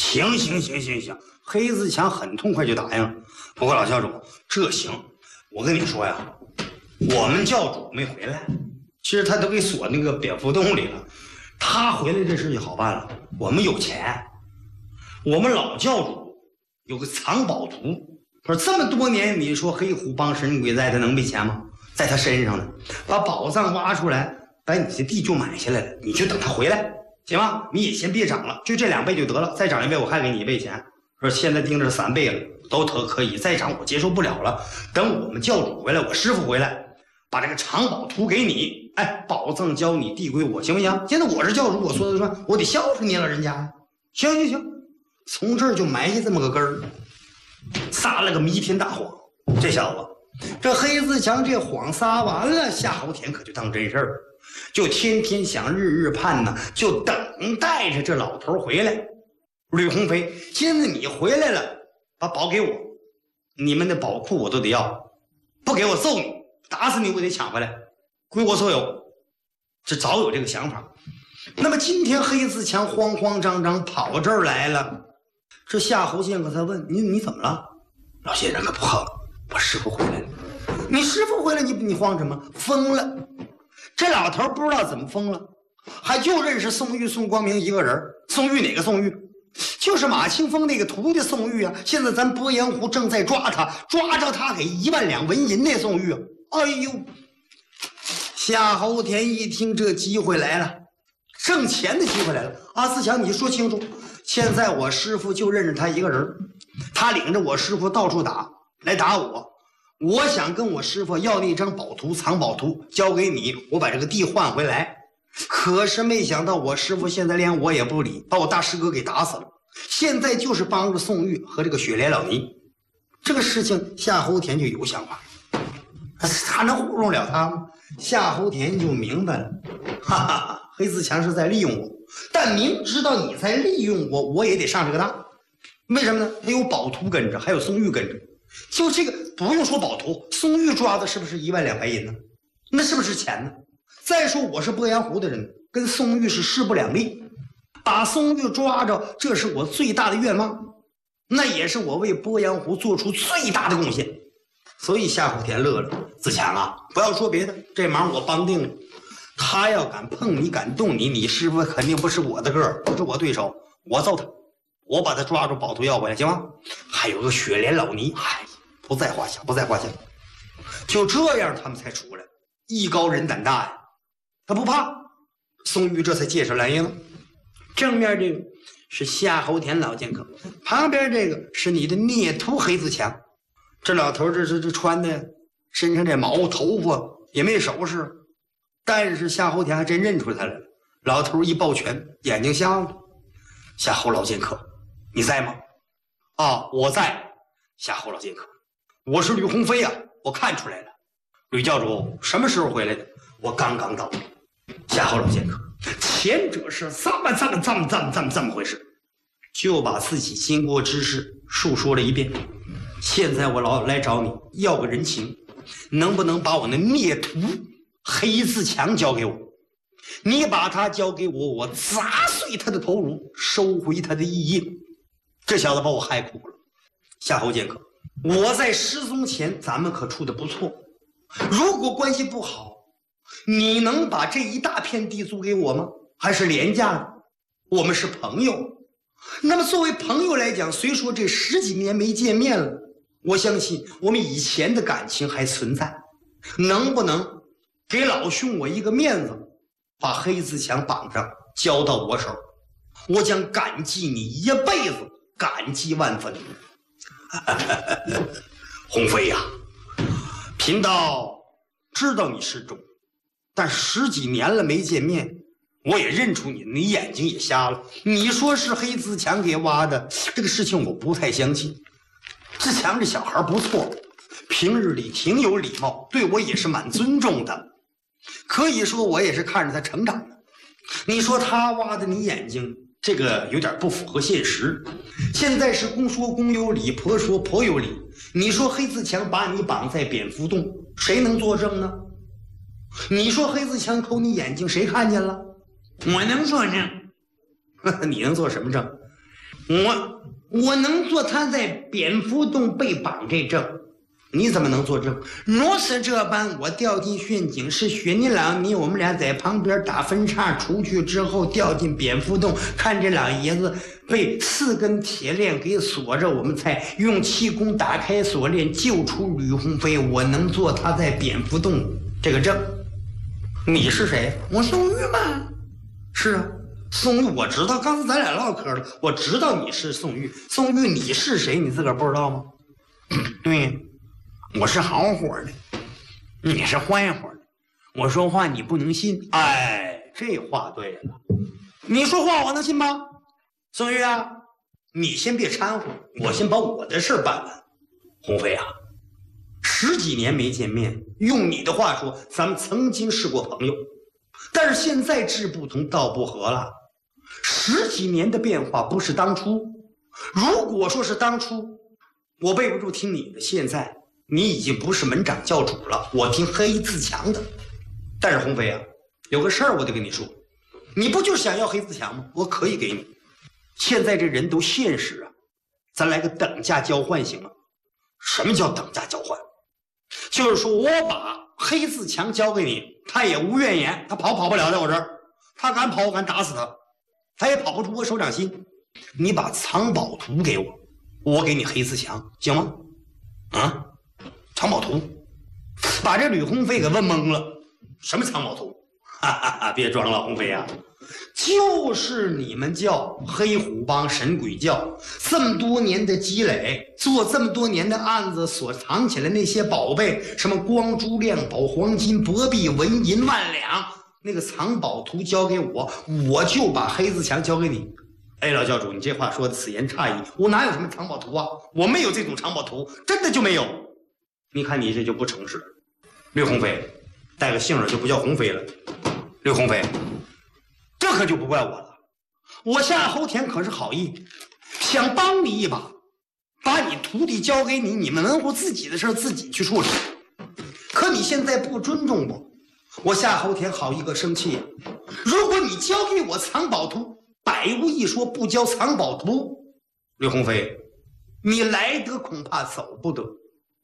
行，黑自强很痛快就答应了。不过老教主，这行，我跟你说呀，我们教主没回来，其实他都给锁那个蝙蝠洞里了。他回来这事就好办了，我们有钱，我们老教主有个藏宝图。说这么多年，你说黑虎帮神鬼在，他能没钱吗？在他身上呢，把宝藏挖出来，把你的地就买下来了，你就等他回来。行吗？你也先别涨了，就这2倍就得了，再涨1倍我还给你1倍钱。说现在盯着3倍了，都可以，再涨我接受不了了。等我们教主回来，我师傅回来，把这个藏宝图给你，哎，宝藏交你，地归我，行不行？现在我是教主，我说的算，我得孝顺你老人家呀。行，从这儿就埋下这么个根儿，撒了个弥天大谎。这小子，这黑自强这谎撒完了，夏侯田可就当真事儿了。就天天想，日日盼呢，就等待着这老头回来。吕鸿飞，现在你回来了，把宝给我，你们的宝库我都得要，不给我揍你，打死你我得抢回来，归我所有。这早有这个想法。那么今天黑自强慌慌张张跑这儿来了，这夏侯建可才问你怎么了？老先生可不好，我师傅回来了。你师傅回来，你慌什么？疯了！这老头不知道怎么疯了，还就认识宋玉、宋光明一个人。宋玉哪个宋玉？就是马清风那个徒弟宋玉啊。现在咱鄱阳湖正在抓他，抓着他给1万两纹银那宋玉啊。哎呦！夏侯田一听这机会来了，挣钱的机会来了。阿自强，你说清楚，现在我师傅就认识他一个人，他领着我师傅到处来打我。我想跟我师傅要那张宝图，藏宝图交给你，我把这个地换回来。可是没想到我师傅现在连我也不理，把我大师哥给打死了。现在就是帮着宋玉和这个雪莲老尼。这个事情夏侯田就有想法，他能糊弄了他吗？夏侯田就明白了，哈哈，黑自强是在利用我，但明知道你在利用我，我也得上这个当。为什么呢？他有宝图跟着，还有宋玉跟着。就这个不用说宝图，宋玉抓的是不是1万两白银呢？那是不是钱呢？再说我是鄱阳湖的人，跟宋玉是势不两立，把宋玉抓着，这是我最大的愿望，那也是我为鄱阳湖做出最大的贡献。所以夏侯田乐了，自强啊，不要说别的，这忙我帮定了。他要敢碰你，敢动你，你师傅肯定不是我的个儿，不是我对手，我揍他。我把他抓住，宝图要回来，行吗？还有个雪莲老尼，哎，不在话下。就这样，他们才出来。艺高人胆大呀，他不怕。宋玉这才介绍来了，正面这个是夏侯田老剑客，旁边这个是你的孽徒黑自强。这老头这穿的身上这毛头发也没首饰，但是夏侯田还真认出他来了。老头一抱拳，眼睛瞎了。夏侯老剑客，你在吗？啊，我在。夏侯老剑客，我是吕鸿飞啊，我看出来了。吕教主什么时候回来的？我刚刚到。夏侯老剑客，前者是这么回事，就把自己经过之事述说了一遍。现在我来找你要个人情，能不能把我那孽徒黑自强交给我？你把他交给我，我砸碎他的头颅，收回他的异印。这小子把我害苦了。夏侯剑客，我在失踪前咱们可处得不错，如果关系不好，你能把这一大片地租给我吗？还是廉价的？我们是朋友。那么作为朋友来讲，虽说这10几年没见面了，我相信我们以前的感情还存在。能不能给老兄我一个面子，把黑自强绑上交到我手？我将感激你一辈子，感激万分。鸿飞呀，贫道知道你失踪，但10几年了没见面，我也认出你，你眼睛也瞎了。你说是黑自强给挖的，这个事情我不太相信。自强这小孩不错，平日里挺有礼貌，对我也是蛮尊重的，可以说我也是看着他成长的。你说他挖的你眼睛，这个有点不符合现实。现在是公说公有理，婆说婆有理。你说黑自强把你绑在蝙蝠洞，谁能作证呢？你说黑自强抠你眼睛，谁看见了？我能作证。你能做什么证？ 我能做他在蝙蝠洞被绑这证，你怎么能作证？若是这般，我掉进陷阱，是雪尼老尼我们俩在旁边打分叉，出去之后掉进蝙蝠洞，看这老爷子被4根铁链给锁着，我们才用气功打开锁链救出吕鸿飞。我能做他在蝙蝠洞这个证。你是谁？我宋玉嘛。是啊，宋玉我知道，刚才咱俩唠嗑了，我知道你是宋玉。宋玉你是谁？你自个儿不知道吗？对，我是好伙的，你是坏伙的。我说话你不能信。哎，这话对了，你说话我能信吗？宋玉啊，你先别掺和，我先把我的事办完。鸿飞啊，10几年没见面，用你的话说，咱们曾经是过朋友，但是现在志不同道不合了。10几年的变化不是当初，如果说是当初，我背不住听你的。现在你已经不是门长教主了，我听黑自强的。但是鸿飞啊，有个事儿我得跟你说，你不就是想要黑自强吗？我可以给你。现在这人都现实啊，咱来个等价交换行吗？什么叫等价交换？就是说我把黑自强交给你，他也无怨言，他跑不了在我这儿，他敢跑我敢打死他，他也跑不出我手掌心。你把藏宝图给我，我给你黑自强，行吗？啊，藏宝图，把这吕鸿飞给问懵了。什么藏宝图？哈哈哈，别装了，鸿飞啊，就是你们叫黑虎帮神鬼教这么多年的积累，做这么多年的案子所藏起来那些宝贝，什么光珠亮宝、黄金帛币、纹银万两，那个藏宝图交给我，我就把黑自强交给你。哎，老教主，你这话说的此言差矣，我哪有什么藏宝图啊？我没有这种藏宝图，真的就没有。你看你这就不诚实。吕鸿飞带个姓儿就不叫鸿飞了。吕鸿飞，这可就不怪我了，我夏侯田可是好意，想帮你一把，把你徒弟交给你，你们门户自己的事自己去处理。可你现在不尊重我夏侯田好一个生气。如果你交给我藏宝图，百无一说不交藏宝图，吕鸿飞，你来得恐怕走不得。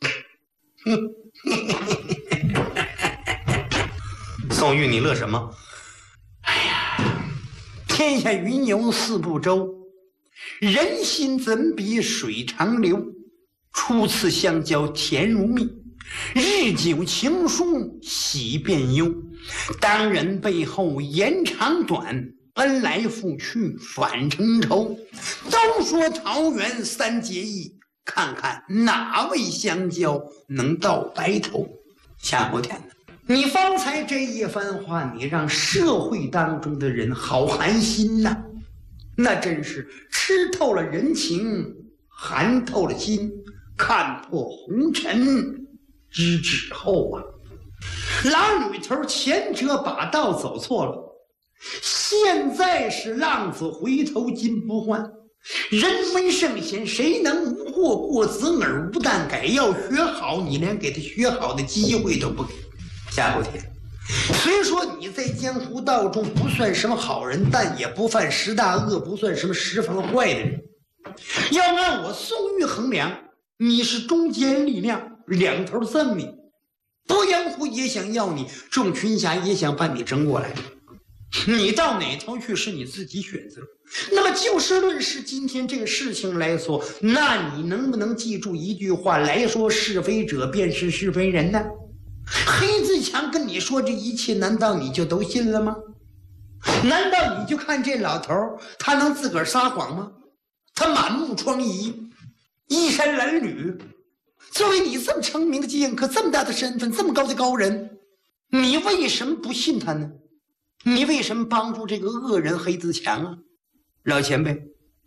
宋玉，你乐什么？哎呀，天下云游四部洲，人心怎比水长流？初次相交甜如蜜，日久情疏喜变忧。当人背后言长短，恩来复去反成仇。都说桃园三结义，看看哪位相交能到白头。夏侯田呢？你方才这一番话，你让社会当中的人好寒心呐，那真是吃透了人情，寒透了心，看破红尘知止后啊。老吕头前者把道走错了，现在是浪子回头金不换。人非圣贤，谁能无过过则耳无惮改？要学好，你连给他学好的机会都不给。夏侯田，虽说你在江湖道中不算什么好人，但也不犯10大恶，不算什么10分坏的人。要按我宋玉衡量，你是中坚力量，两头赠你。鄱阳湖也想要你，众群侠也想把你争过来，你到哪头去是你自己选择。那么就事论事，今天这个事情来说，那你能不能记住一句话来说，是非者便是是非人呢？黑自强跟你说这一切，难道你就都信了吗？难道你就看这老头他能自个儿撒谎吗？他满目疮痍，衣衫褴褛，作为你这么成名的剑客，这么大的身份，这么高的高人，你为什么不信他呢？你为什么帮助这个恶人黑自强啊？老前辈，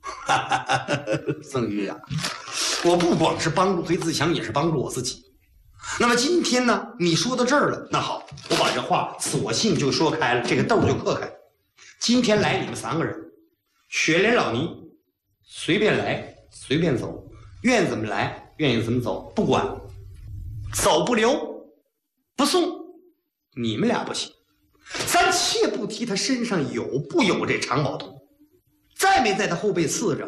宋玉啊，我不光是帮助黑自强，也是帮助我自己。那么今天呢，你说到这儿了，那好，我把这话索性就说开了，这个豆就嗑开。今天来你们3个人，雪莲老尼随便来随便走，愿意怎么来愿意怎么走，不管，走不留不送，你们俩不行。咱且不提他身上有不有这藏宝图，在没在他后背刺着，